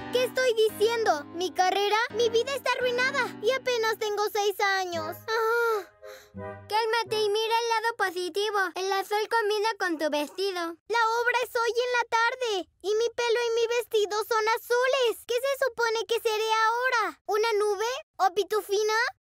¿Qué estoy diciendo? ¿Mi carrera? Mi vida está arruinada y apenas tengo 6 años. Cálmate y mira el lado positivo. El azul combina con tu vestido. La obra es hoy en la tarde y mi pelo y mi vestido son azules. ¿Qué se supone que seré ahora? ¿Una nube? ¿O pitufina?